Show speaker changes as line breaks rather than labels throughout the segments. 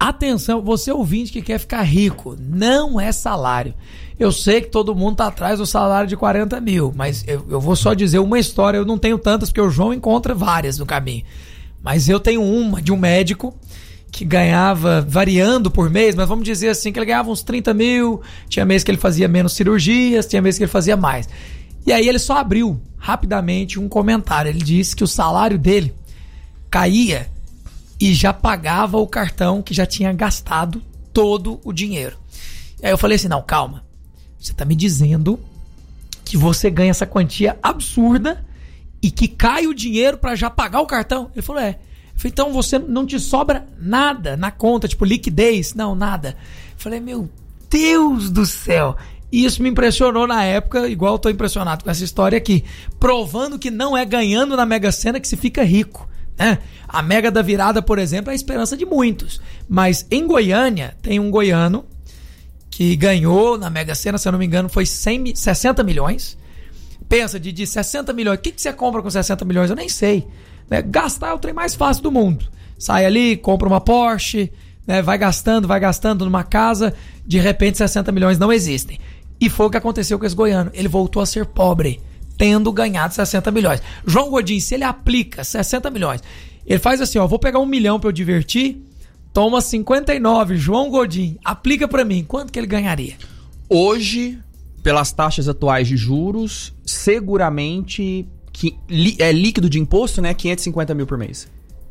Atenção, você ouvinte que quer ficar rico, não é salário. Eu sei que todo mundo tá atrás do salário de 40 mil, mas eu vou só dizer uma história, eu não tenho tantas, porque o João encontra várias no caminho. Mas eu tenho uma de um médico que ganhava, variando por mês, mas vamos dizer assim, que ele ganhava uns 30 mil, tinha mês que ele fazia menos cirurgias, tinha mês que ele fazia mais. E aí ele só abriu rapidamente um comentário, ele disse que o salário dele caía e já pagava o cartão que já tinha gastado todo o dinheiro. E aí eu falei assim, não, calma, você tá me dizendo que você ganha essa quantia absurda e que cai o dinheiro pra já pagar o cartão? Ele falou, é. Eu falei, então você não te sobra nada na conta, tipo liquidez? Não, nada. Eu falei, meu Deus do céu. E isso me impressionou na época, igual eu tô impressionado com essa história aqui, provando que não é ganhando na Mega Sena que se fica rico, né? A Mega da Virada, por exemplo, é a esperança de muitos. Mas em Goiânia, tem um goiano que ganhou na Mega Sena, se eu não me engano, foi 60 milhões. Pensa, de 60 milhões, o que você compra com 60 milhões? Eu nem sei. Né? Gastar é o trem mais fácil do mundo. Sai ali, compra uma Porsche, né? vai gastando numa casa, de repente 60 milhões não existem. E foi o que aconteceu com esse goiano. Ele voltou a ser pobre, tendo ganhado 60 milhões. João Godinho, se ele aplica 60 milhões, ele faz assim, ó, vou pegar 1 milhão pra eu divertir, toma 59, João Godinho, aplica pra mim, quanto que ele ganharia?
Hoje, pelas taxas atuais de juros, seguramente que é líquido de imposto, né? 550 mil por mês.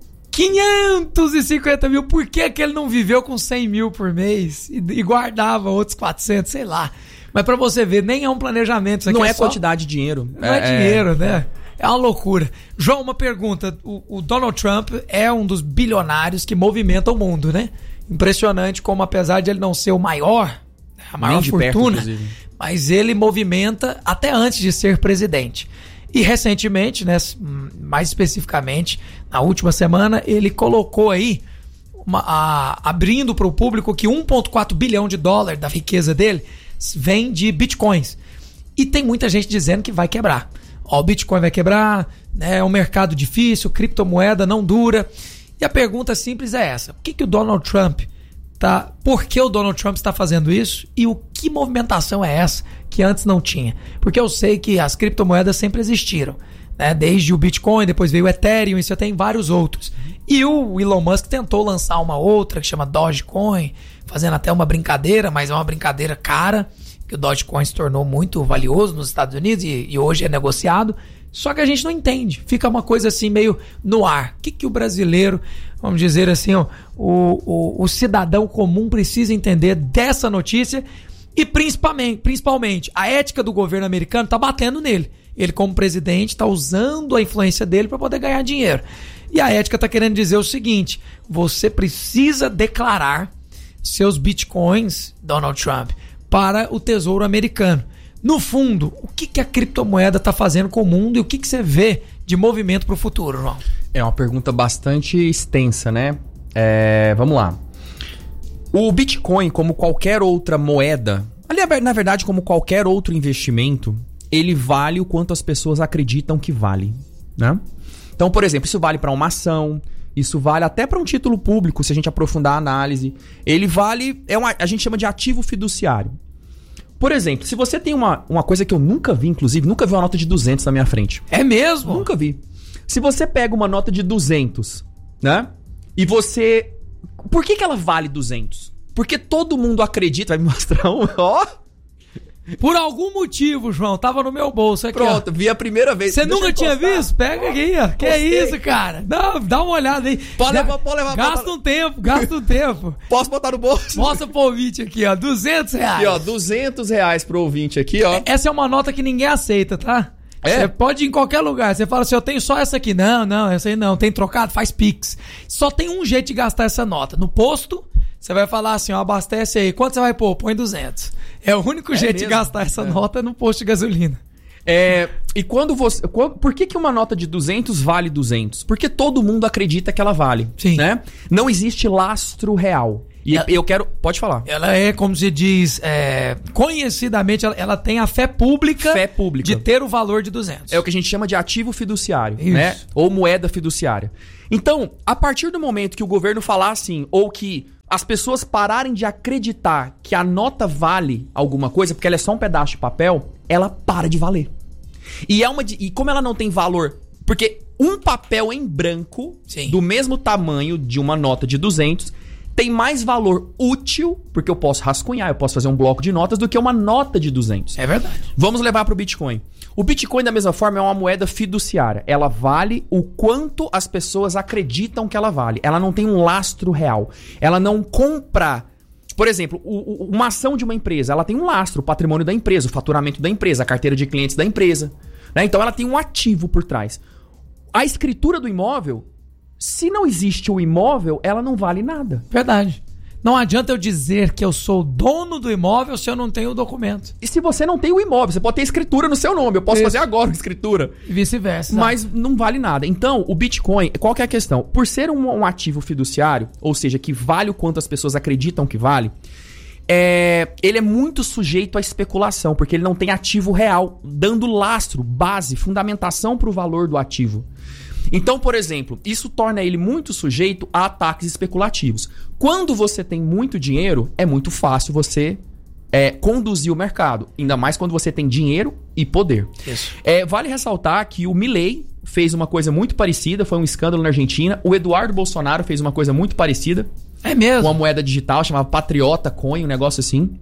550 mil, por que ele não viveu com 100 mil por mês e guardava outros 400, sei lá. Mas pra você ver, nem é um planejamento. Isso aqui
não é
só
quantidade de dinheiro.
Não é dinheiro, né? É uma loucura. João, uma pergunta. O Donald Trump é um dos bilionários que movimenta o mundo, né? Impressionante como, apesar de ele não ser o maior, a maior fortuna, perto, mas ele movimenta até antes de ser presidente. E recentemente, né, mais especificamente, na última semana, ele colocou aí, abrindo para o público que 1,4 bilhão de dólares da riqueza dele vem de bitcoins. E tem muita gente dizendo que vai quebrar. Ó, o Bitcoin vai quebrar, né, é um mercado difícil, criptomoeda não dura. E a pergunta simples é essa. Por que o Donald Trump por que o Donald Trump está fazendo isso? E que movimentação é essa que antes não tinha? Porque eu sei que as criptomoedas sempre existiram, né? Desde o Bitcoin, depois veio o Ethereum, isso tem vários outros. E o Elon Musk tentou lançar uma outra que chama Dogecoin, fazendo até uma brincadeira, mas é uma brincadeira cara, que o Dogecoin se tornou muito valioso nos Estados Unidos e hoje é negociado. Só que a gente não entende, fica uma coisa assim meio no ar. O que o brasileiro, vamos dizer assim, ó, o cidadão comum precisa entender dessa notícia e principalmente a ética do governo americano tá batendo nele. Ele como presidente tá usando a influência dele para poder ganhar dinheiro. E a ética tá querendo dizer o seguinte, você precisa declarar seus bitcoins, Donald Trump, para o Tesouro Americano. No fundo, o que a criptomoeda está fazendo com o mundo e o que você vê de movimento para o futuro, João?
É uma pergunta bastante extensa, né? Vamos lá. O Bitcoin, como qualquer outra moeda, na verdade, como qualquer outro investimento, ele vale o quanto as pessoas acreditam que vale, né? Então, por exemplo, isso vale para uma ação, isso vale até para um título público, se a gente aprofundar a análise. Ele vale, a gente chama de ativo fiduciário. Por exemplo, se você tem uma coisa que eu nunca vi, inclusive, nunca vi uma nota de 200 na minha frente.
É mesmo?
Nunca vi. Se você pega uma nota de 200, né? E você... Por que ela vale 200? Porque todo mundo acredita... Vai me mostrar um... Ó!
Por algum motivo, João, tava no meu bolso aqui.
Pronto, vi a primeira vez.
Você nunca tinha visto? Pega aqui, ó. Que é isso, cara? Dá uma olhada aí.
Pode levar.
Gasta um tempo.
Posso botar no bolso?
Mostra pro ouvinte aqui, ó. R$200.
Aqui, ó, R$200 pro ouvinte aqui, ó.
Essa é uma nota que ninguém aceita, tá? Você pode ir em qualquer lugar. Você fala assim, eu tenho só essa aqui. Não, essa aí não. Tem trocado? Faz Pix. Só tem um jeito de gastar essa nota. No posto, você vai falar assim, ó, abastece aí. Quanto você vai pôr? Põe 200. É o único jeito de gastar essa nota no posto de gasolina.
E quando você... Por que uma nota de 200 vale 200? Porque todo mundo acredita que ela vale.
Sim.
Né? Não existe lastro real. E eu quero... Pode falar.
Ela é, como se diz, conhecidamente, ela tem a fé pública de ter o valor de 200.
É o que a gente chama de ativo fiduciário,
isso,
né? Ou moeda fiduciária. Então, a partir do momento que o governo falar assim, ou que as pessoas pararem de acreditar que a nota vale alguma coisa, porque ela é só um pedaço de papel, ela para de valer. E como ela não tem valor, porque um papel em branco,
Sim.
do mesmo tamanho de uma nota de 200, tem mais valor útil, porque eu posso rascunhar, eu posso fazer um bloco de notas, do que uma nota de 200.
É verdade.
Vamos levar para o Bitcoin. O Bitcoin, da mesma forma, é uma moeda fiduciária. Ela vale o quanto as pessoas acreditam que ela vale. Ela não tem um lastro real. Ela não compra... Por exemplo, uma ação de uma empresa, ela tem um lastro, o patrimônio da empresa, o faturamento da empresa, a carteira de clientes da empresa. Né? Então ela tem um ativo por trás. A escritura do imóvel, se não existe o imóvel, ela não vale nada.
Verdade. Não adianta eu dizer que eu sou dono do imóvel se eu não tenho o documento.
E se você não tem o imóvel, você pode ter escritura no seu nome. Eu posso fazer agora uma escritura.
E vice-versa.
Mas não vale nada. Então, o Bitcoin, qual que é a questão? Por ser um ativo fiduciário, ou seja, que vale o quanto as pessoas acreditam que vale, ele é muito sujeito à especulação, porque ele não tem ativo real, dando lastro, base, fundamentação para o valor do ativo. Então, por exemplo, isso torna ele muito sujeito a ataques especulativos. Quando você tem muito dinheiro, é muito fácil você conduzir o mercado. Ainda mais quando você tem dinheiro e poder.
Isso.
Vale ressaltar que o Milei fez uma coisa muito parecida, foi um escândalo na Argentina. O Eduardo Bolsonaro fez uma coisa muito parecida.
É mesmo?
Uma moeda digital, chamava Patriota Coin, um negócio assim.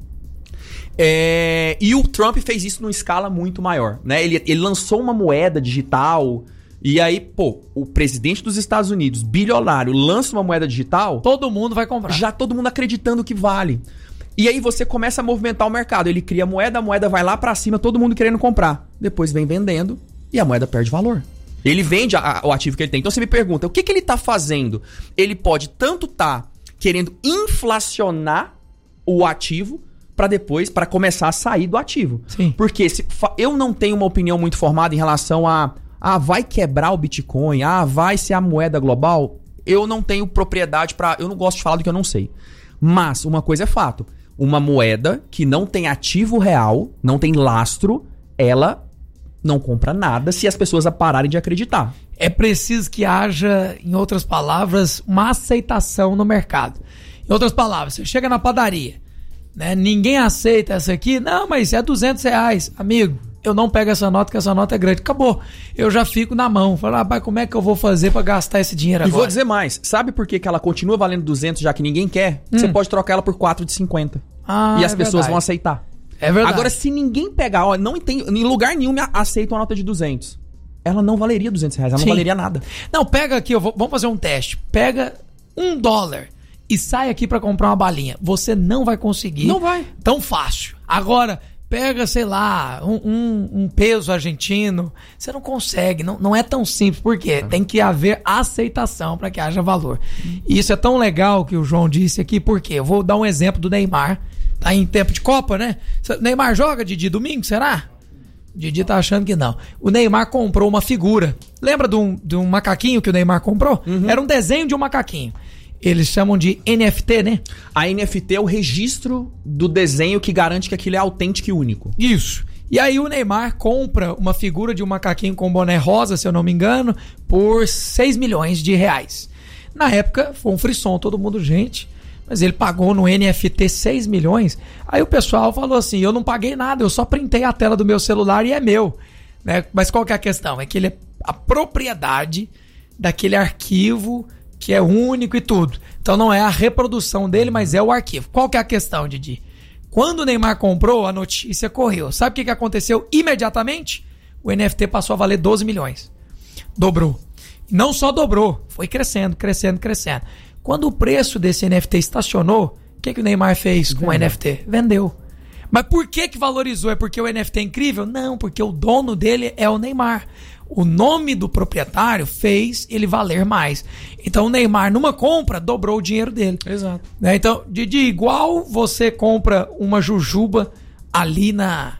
E o Trump fez isso numa escala muito maior. Né? Ele lançou uma moeda digital... E aí, o presidente dos Estados Unidos, bilionário, lança uma moeda digital...
Todo mundo vai comprar.
Já todo mundo acreditando que vale. E aí você começa a movimentar o mercado. Ele cria a moeda vai lá pra cima, todo mundo querendo comprar. Depois vem vendendo e a moeda perde valor. Ele vende o ativo que ele tem. Então você me pergunta, o que ele tá fazendo? Ele pode tanto tá querendo inflacionar o ativo para começar a sair do ativo.
Sim.
Porque eu não tenho uma opinião muito formada em relação a... vai quebrar o Bitcoin? Vai ser a moeda global? Eu não tenho propriedade para... Eu não gosto de falar do que eu não sei. Mas uma coisa é fato. Uma moeda que não tem ativo real, não tem lastro, ela não compra nada se as pessoas pararem de acreditar.
É preciso que haja, em outras palavras, uma aceitação no mercado. Em outras palavras, você chega na padaria, né? Ninguém aceita essa aqui. Não, mas é R$200. Amigo, eu não pego essa nota, que essa nota é grande. Acabou. Eu já fico na mão. Falo, rapaz, como é que eu vou fazer pra gastar esse dinheiro agora?
E vou dizer mais. Sabe por que ela continua valendo 200, já que ninguém quer? Você pode trocar ela por 4 de 50. E as pessoas vão aceitar.
É verdade.
Agora, se ninguém pegar, não tem, em lugar nenhum aceita uma nota de 200. Ela não valeria R$200. Ela não valeria nada.
Não, pega aqui, vamos fazer um teste. Pega $1 e sai aqui pra comprar uma balinha. Você não vai conseguir.
Não vai.
Tão fácil. Agora... Pega, sei lá, um peso argentino. Você não consegue, não é tão simples. Por quê? Tem que haver aceitação para que haja valor. E isso é tão legal que o João disse aqui, porque eu vou dar um exemplo do Neymar. Tá em tempo de Copa, né? Neymar joga de domingo, será? Didi tá achando que não. O Neymar comprou uma figura. Lembra de um macaquinho que o Neymar comprou? Uhum. Era um desenho de um macaquinho. Eles chamam de NFT, né?
A NFT é o registro do desenho que garante que aquilo é autêntico e único.
Isso. E aí o Neymar compra uma figura de um macaquinho com boné rosa, se eu não me engano, por R$6 milhões. Na época, foi um frisson, todo mundo, gente... Mas ele pagou no NFT 6 milhões. Aí o pessoal falou assim, eu não paguei nada, eu só printei a tela do meu celular e é meu. Né? Mas qual que é a questão? É que ele é a propriedade daquele arquivo... que é único e tudo. Então não é a reprodução dele, mas é o arquivo. Qual que é a questão, Didi? Quando o Neymar comprou, a notícia correu. Sabe o que aconteceu imediatamente? O NFT passou a valer 12 milhões. Dobrou. Não só dobrou, foi crescendo. Quando o preço desse NFT estacionou, o que o Neymar fez com o NFT? Vendeu. Mas por que valorizou? É porque o NFT é incrível? Não, porque o dono dele é o Neymar. O nome do proprietário fez ele valer mais. Então o Neymar, numa compra, dobrou o dinheiro dele.
Exato.
Né? Então, Didi, igual você compra uma jujuba ali na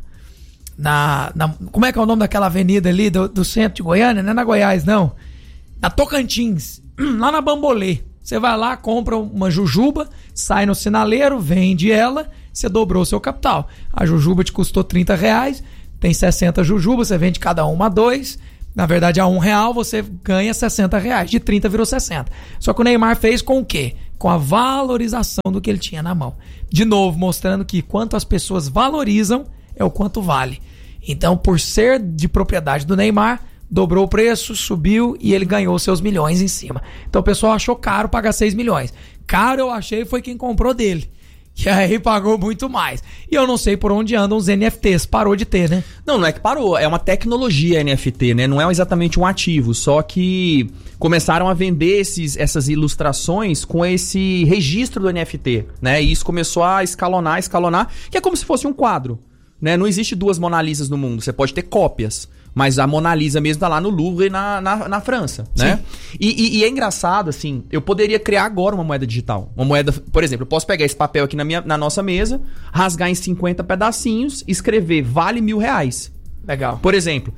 como é que é o nome daquela avenida ali do centro de Goiânia? Não é na Goiás, não. Na Tocantins, lá na Bambolê. Você vai lá, compra uma jujuba, sai no sinaleiro, vende ela, você dobrou o seu capital. A jujuba te custou R$30, tem 60 jujubas, você vende cada uma a 2, Na verdade, a R$1 você ganha R$60. De 30 virou 60. Só que o Neymar fez com o quê? Com a valorização do que ele tinha na mão. De novo, mostrando que quanto as pessoas valorizam é o quanto vale. Então, por ser de propriedade do Neymar, dobrou o preço, subiu e ele ganhou seus milhões em cima. Então o pessoal achou caro pagar 6 milhões. Caro eu achei foi quem comprou dele. Que aí pagou muito mais. E eu não sei por onde andam os NFTs. Parou de ter, né?
Não é que parou. É uma tecnologia NFT, né? Não é exatamente um ativo. Só que começaram a vender essas ilustrações com esse registro do NFT, né? E isso começou a escalonar, que é como se fosse um quadro, né? Não existe 2 Mona Lisas no mundo. Você pode ter cópias. Mas a Mona Lisa mesmo tá lá no Louvre, na França, né? E é engraçado, assim, eu poderia criar agora uma moeda digital. Uma moeda, por exemplo, eu posso pegar esse papel aqui na nossa mesa, rasgar em 50 pedacinhos, escrever vale R$1.000.
Legal.
Por exemplo,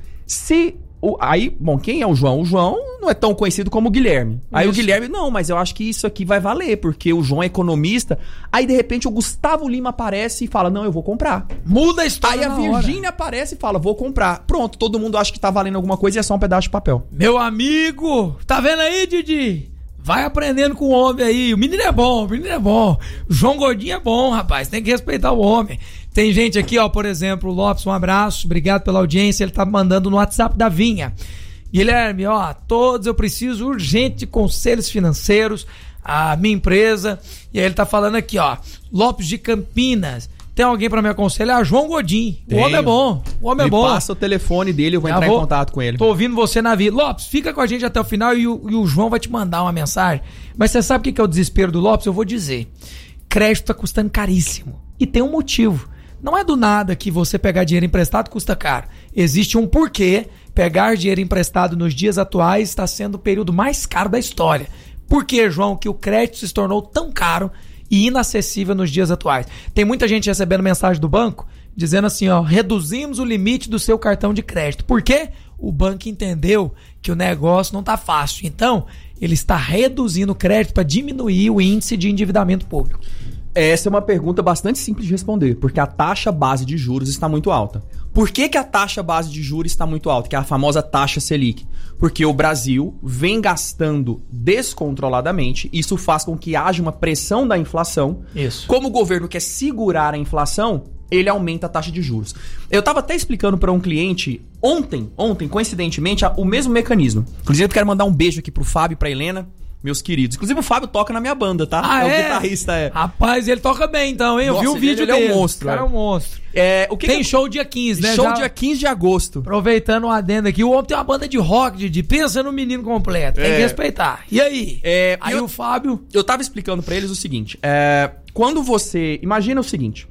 aí, bom, quem é o João? O João não é tão conhecido como o Guilherme. Aí o Guilherme, não, mas eu acho que isso aqui vai valer, porque o João é economista. Aí, de repente, o Gustavo Lima aparece e fala, não, eu vou comprar.
Muda a história.
Aí a Virgínia aparece e fala, vou comprar. Pronto, todo mundo acha que tá valendo alguma coisa e é só um pedaço de papel.
Meu amigo, tá vendo aí, Didi? Vai aprendendo com o homem aí. O menino é bom, O João Gordinho é bom, rapaz. Tem que respeitar o homem. Tem gente aqui, ó, por exemplo, o Lopes, um abraço. Obrigado pela audiência. Ele tá mandando no WhatsApp da Vinha. Guilherme, ó, todos eu preciso urgente de conselhos financeiros. A minha empresa. E aí ele tá falando aqui, ó. Lopes de Campinas. Tem alguém pra me aconselhar? João Godinho. O homem é bom. O homem é bom.
Passa o telefone dele, eu vou entrar em contato com ele.
Tô ouvindo você na vida. Lopes, fica com a gente até o final e o João vai te mandar uma mensagem. Mas você sabe o que é o desespero do Lopes? Eu vou dizer. Crédito tá custando caríssimo. E tem um motivo. Não é do nada que você pegar dinheiro emprestado custa caro. Existe um porquê. Pegar dinheiro emprestado nos dias atuais está sendo o período mais caro da história. Por que, João, que o crédito se tornou tão caro e inacessível nos dias atuais? Tem muita gente recebendo mensagem do banco dizendo assim, ó, reduzimos o limite do seu cartão de crédito. Por quê? O banco entendeu que o negócio não tá fácil. Então, ele está reduzindo o crédito para diminuir o índice de endividamento público.
Essa é uma pergunta bastante simples de responder, porque a taxa base de juros está muito alta. Por que a taxa base de juros está muito alta? Que é a famosa taxa Selic. Porque o Brasil vem gastando descontroladamente, isso faz com que haja uma pressão da inflação.
Isso. Como
o governo quer segurar a inflação, ele aumenta a taxa de juros. Eu estava até explicando para um cliente ontem, coincidentemente, o mesmo mecanismo. Inclusive, eu quero mandar um beijo aqui pro Fábio e pra Helena, meus queridos. Inclusive, o Fábio toca na minha banda, tá?
Ah,
é? O guitarrista, é.
Rapaz, ele toca bem, então, hein? Eu vi o vídeo dele.
Ele é um monstro.
O cara é um monstro. Tem show dia 15, né?
Show dia 15 de agosto.
Aproveitando o adendo aqui, o homem tem uma banda de rock, Didi. Pensa no menino completo. Tem que respeitar. E aí? Aí o Fábio...
Eu tava explicando pra eles o seguinte. Quando você... Imagina o seguinte.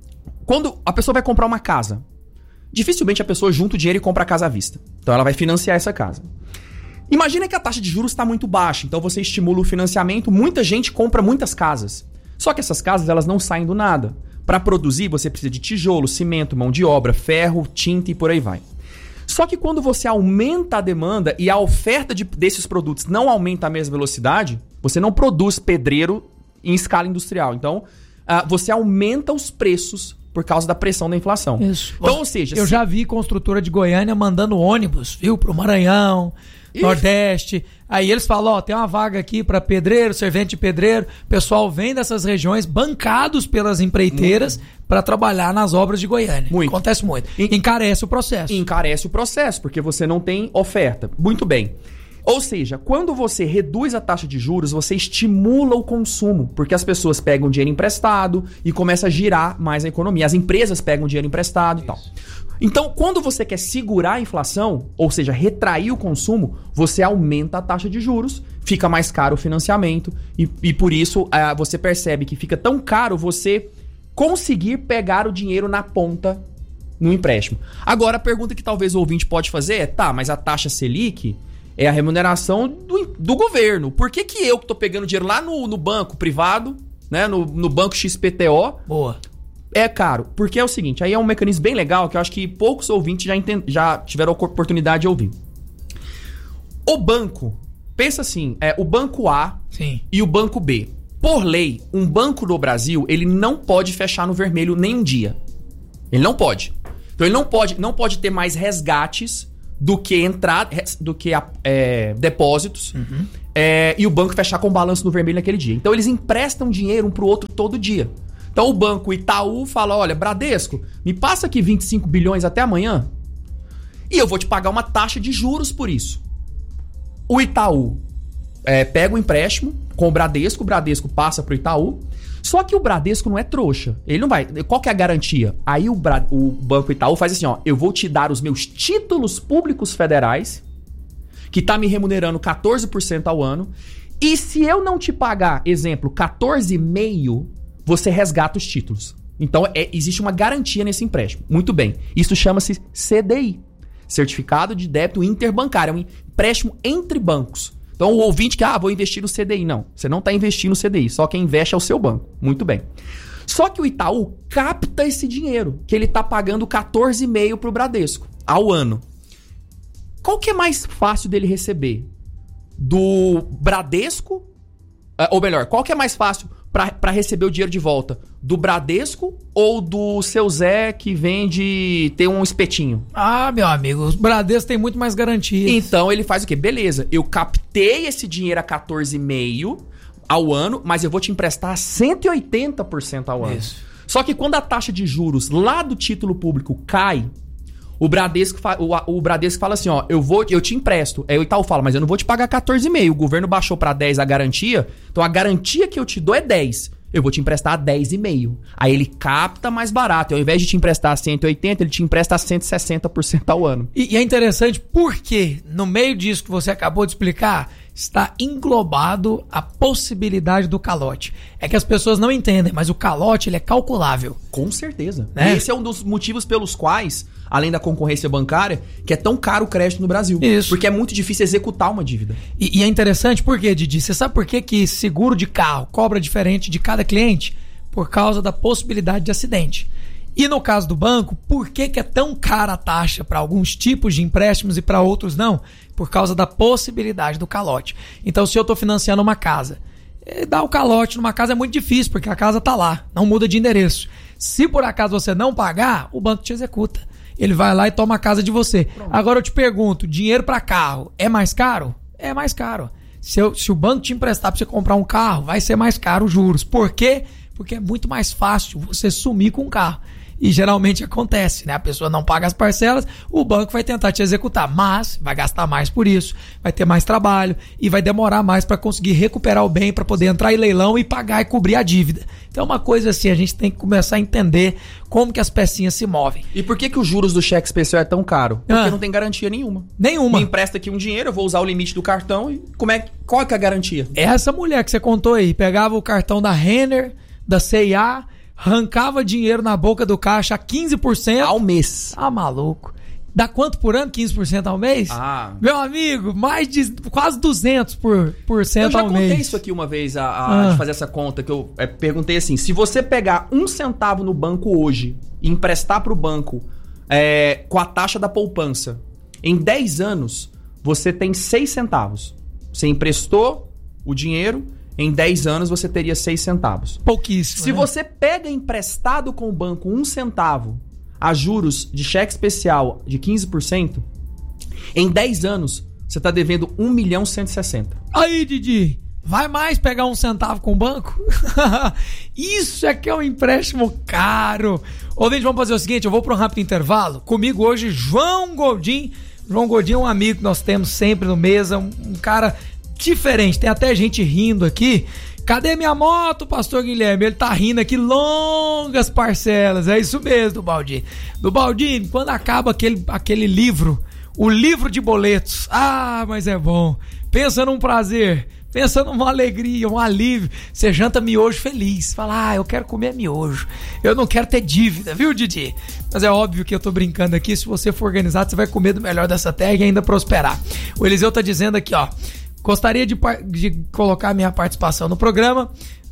Quando a pessoa vai comprar uma casa, dificilmente a pessoa junta o dinheiro e compra a casa à vista. Então ela vai financiar essa casa. Imagina que a taxa de juros está muito baixa, então você estimula o financiamento, muita gente compra muitas casas. Só que essas casas, elas não saem do nada. Para produzir, você precisa de tijolo, cimento, mão de obra, ferro, tinta e por aí vai. Só que quando você aumenta a demanda e a oferta desses produtos não aumenta a mesma velocidade, você não produz pedreiro em escala industrial. Então, você aumenta os preços por causa da pressão da inflação.
Isso.
Então, ou seja...
Eu já vi construtora de Goiânia mandando ônibus, viu, pro Maranhão... Nordeste, aí eles falam, ó, tem uma vaga aqui para pedreiro, servente de pedreiro, o pessoal vem dessas regiões bancados pelas empreiteiras para trabalhar nas obras de Goiânia. Acontece muito. Encarece o processo.
Encarece o processo, porque você não tem oferta. Muito bem. Ou seja, quando você reduz a taxa de juros, você estimula o consumo, porque as pessoas pegam dinheiro emprestado e começa a girar mais a economia. As empresas pegam dinheiro emprestado e tal. Então, quando você quer segurar a inflação, ou seja, retrair o consumo, você aumenta a taxa de juros, fica mais caro o financiamento e por isso você percebe que fica tão caro você conseguir pegar o dinheiro na ponta no empréstimo. Agora, a pergunta que talvez o ouvinte pode fazer é, tá, mas a taxa Selic é a remuneração do governo. Por que eu que tô pegando dinheiro lá no banco privado, né, no banco XPTO...
Boa.
É caro, porque é o seguinte, aí é um mecanismo bem legal que eu acho que poucos ouvintes já tiveram a oportunidade de ouvir. O banco, pensa assim, o banco A e o banco B. Por lei, um banco no Brasil, ele não pode fechar no vermelho nem um dia. Ele não pode. Então ele não pode ter mais resgates do que depósitos. E o banco fechar com o balanço no vermelho naquele dia. Então eles emprestam dinheiro um pro outro todo dia. Então o banco Itaú fala, olha, Bradesco, me passa aqui 25 bilhões até amanhã e eu vou te pagar uma taxa de juros por isso. O Itaú pega o empréstimo com o Bradesco passa pro Itaú. Só que o Bradesco não é trouxa. Ele não vai... Qual que é a garantia? Aí o Banco Itaú faz assim, ó, eu vou te dar os meus títulos públicos federais, que tá me remunerando 14% ao ano, e se eu não te pagar, exemplo, 14,5%, você resgata os títulos. Então, existe uma garantia nesse empréstimo. Muito bem. Isso chama-se CDI. Certificado de Débito Interbancário. É um empréstimo entre bancos. Então, o ouvinte que, vou investir no CDI. Não, você não está investindo no CDI. Só quem investe é o seu banco. Muito bem. Só que o Itaú capta esse dinheiro, que ele está pagando 14,5% para o Bradesco ao ano. Qual que é mais fácil dele receber? Do Bradesco? Ou melhor, qual que é mais fácil para receber o dinheiro de volta? Do Bradesco ou do seu Zé que vende, tem um espetinho?
Ah, meu amigo, os Bradesco tem muito mais garantia.
Então ele faz o quê? Beleza, eu captei esse dinheiro a 14,5% ao ano, mas eu vou te emprestar 180% ao ano. Isso. Só que quando a taxa de juros lá do título público cai, o Bradesco fala assim, ó, eu te empresto. Aí o Itaú fala, mas eu não vou te pagar 14,5%. O governo baixou pra 10% a garantia, então a garantia que eu te dou é 10%. Eu vou te emprestar a 10,5%. Aí ele capta mais barato. Ao invés de te emprestar a 180%, ele te empresta a 160% ao ano.
E é interessante porque, no meio disso que você acabou de explicar, está englobado a possibilidade do calote. É que as pessoas não entendem, mas o calote ele é calculável.
Com certeza. Né? Esse é um dos motivos pelos quais, além da concorrência bancária, que é tão caro o crédito no Brasil.
Isso.
Porque é muito difícil executar uma dívida.
E é interessante porque, Didi, você sabe por que seguro de carro cobra diferente de cada cliente? Por causa da possibilidade de acidente. E no caso do banco, por que é tão cara a taxa para alguns tipos de empréstimos e para outros não? Por causa da possibilidade do calote. Então, se eu estou financiando uma casa, dar o calote numa casa é muito difícil, porque a casa está lá, não muda de endereço. Se por acaso você não pagar, o banco te executa. Ele vai lá e toma a casa de você. Pronto. Agora eu te pergunto, dinheiro para carro é mais caro? É mais caro. Se o banco te emprestar para você comprar um carro, vai ser mais caro os juros. Por quê? Porque é muito mais fácil você sumir com um carro. E geralmente acontece, né? A pessoa não paga as parcelas, o banco vai tentar te executar, mas vai gastar mais por isso, vai ter mais trabalho e vai demorar mais para conseguir recuperar o bem, para poder entrar em leilão e pagar e cobrir a dívida. Então é uma coisa assim, a gente tem que começar a entender como que as pecinhas se movem.
E por que os juros do cheque especial é tão caro? Porque não tem garantia nenhuma.
Nenhuma.
Me empresta aqui um dinheiro, eu vou usar o limite do cartão e qual é que é a garantia?
Essa mulher que você contou aí, pegava o cartão da Renner, da C&A, arrancava dinheiro na boca do caixa a 15%
ao mês.
Ah, maluco. Dá quanto por ano? 15% ao mês? Meu amigo, mais de quase 200% ao mês.
Eu já contei isso aqui uma vez, de fazer essa conta, que eu perguntei assim, se você pegar 1 centavo no banco hoje e emprestar pro banco com a taxa da poupança, em 10 anos, você tem 6 centavos. Você emprestou o dinheiro, em 10 anos você teria 6 centavos.
Pouquíssimo.
Se você pega emprestado com o banco 1 centavo a juros de cheque especial de 15%, em 10 anos você está devendo 1.160.000.
Aí, Didi, vai mais pegar 1 centavo com o banco? Isso é que é um empréstimo caro. Ouvinte, vamos fazer o seguinte, eu vou para um rápido intervalo. Comigo hoje, João Godin. João Godin é um amigo que nós temos sempre no mesa, um cara diferente, tem até gente rindo aqui. Cadê minha moto, pastor Guilherme? Ele tá rindo aqui, longas parcelas. É isso mesmo, do Baldini. Do Baldini, quando acaba aquele livro, o livro de boletos. Ah, mas é bom. Pensa num prazer, pensa numa alegria, um alívio. Você janta miojo feliz. Fala, eu quero comer miojo. Eu não quero ter dívida, viu, Didi? Mas é óbvio que eu tô brincando aqui. Se você for organizado, você vai comer do melhor dessa terra e ainda prosperar. O Eliseu tá dizendo aqui, ó. Gostaria de colocar minha participação no programa.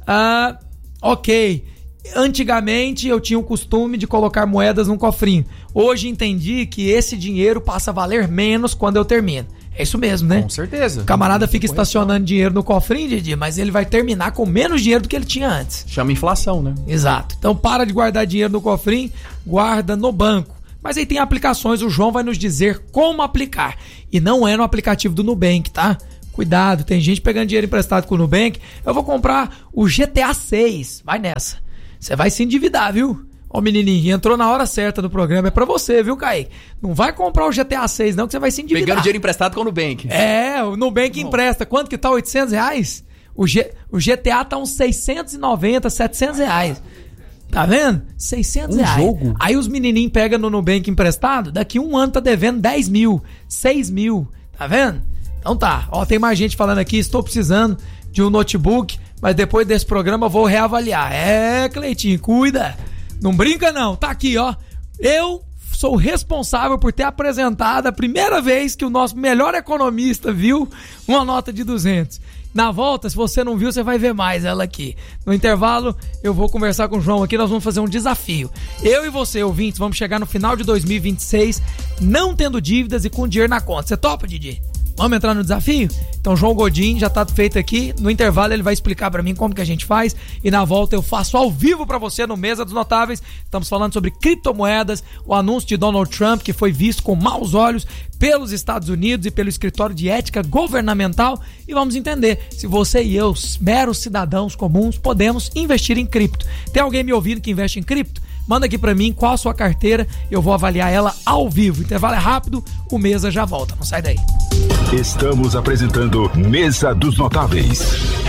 Ok. Antigamente eu tinha o costume de colocar moedas num cofrinho. Hoje entendi que esse dinheiro passa a valer menos quando eu termino. É isso mesmo, né?
Com certeza.
O camarada fica estacionando dinheiro no cofrinho, Didi, mas ele vai terminar com menos dinheiro do que ele tinha antes.
Chama inflação, né?
Exato. Então para de guardar dinheiro no cofrinho, guarda no banco. Mas aí tem aplicações, o João vai nos dizer como aplicar. E não é no aplicativo do Nubank, tá? Cuidado, tem gente pegando dinheiro emprestado com o Nubank. Eu vou comprar o GTA 6. Vai nessa. Você vai se endividar, viu? Ó, menininho, entrou na hora certa do programa. É pra você, viu, Kaique? Não vai comprar o GTA 6 não, que você vai se endividar.
Pegando dinheiro emprestado com o Nubank.
O Nubank empresta. Quanto que tá? R$800? O GTA tá uns 690, R$700. Tá vendo? R$600.
Jogo.
Aí os menininhos pegam no Nubank emprestado, daqui um ano tá devendo 10 mil, 6 mil. Tá vendo? Então tá. Ó, tem mais gente falando aqui, estou precisando de um notebook, mas depois desse programa eu vou reavaliar. Cleitinho, cuida. Não brinca não. Tá aqui, ó. Eu sou responsável por ter apresentado a primeira vez que o nosso melhor economista viu uma nota de 200. Na volta, se você não viu, você vai ver mais ela aqui. No intervalo, eu vou conversar com o João aqui, nós vamos fazer um desafio. Eu e você, ouvintes, vamos chegar no final de 2026 não tendo dívidas e com dinheiro na conta. Você topa, Didi? Vamos entrar no desafio? Então, João Godin já tá feito aqui. No intervalo, ele vai explicar pra mim como que a gente faz. E na volta, eu faço ao vivo pra você no Mesa dos Notáveis. Estamos falando sobre criptomoedas, o anúncio de Donald Trump, que foi visto com maus olhos pelos Estados Unidos e pelo Escritório de Ética Governamental. E vamos entender se você e eu, meros cidadãos comuns, podemos investir em cripto. Tem alguém me ouvindo que investe em cripto? Manda aqui pra mim qual a sua carteira, eu vou avaliar ela ao vivo. O intervalo é rápido, o Mesa já volta, não sai daí.
Estamos apresentando Mesa dos Notáveis.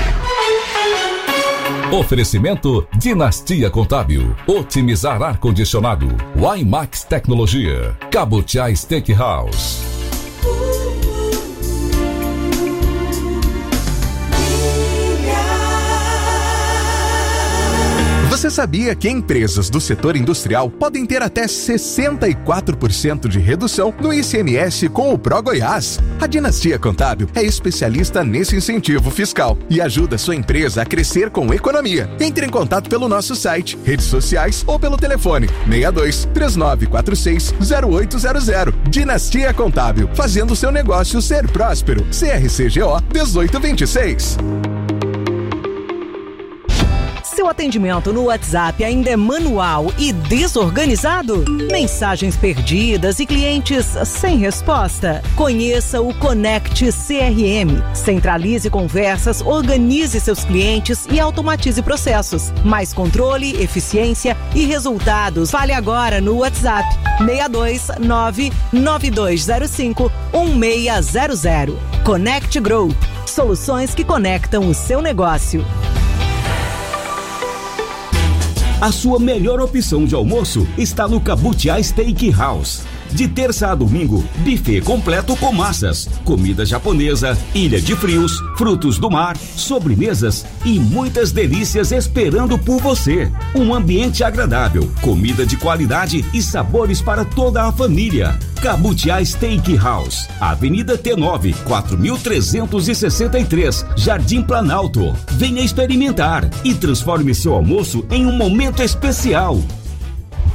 Oferecimento Dinastia Contábil, otimizar ar-condicionado, Wimax Tecnologia, Cabutiá Steakhouse.
Você sabia que empresas do setor industrial podem ter até 64% de redução no ICMS com o ProGoiás? A Dinastia Contábil é especialista nesse incentivo fiscal e ajuda sua empresa a crescer com economia. Entre em contato pelo nosso site, redes sociais ou pelo telefone 62-3946-0800. Dinastia Contábil, fazendo seu negócio ser próspero. CRCGO 1826.
Seu atendimento no WhatsApp ainda é manual e desorganizado? Mensagens perdidas e clientes sem resposta? Conheça o Connect CRM. Centralize conversas, organize seus clientes e automatize processos. Mais controle, eficiência e resultados. Fale agora no WhatsApp 629-9205-1600. Connect Group. Soluções que conectam o seu negócio.
A sua melhor opção de almoço está no Cabutiá Steakhouse. De terça a domingo, buffet completo com massas, comida japonesa, ilha de frios, frutos do mar, sobremesas e muitas delícias esperando por você. Um ambiente agradável, comida de qualidade e sabores para toda a família. Cabutiá Steakhouse, Avenida T9, 4363, Jardim Planalto. Venha experimentar e transforme seu almoço em um momento especial.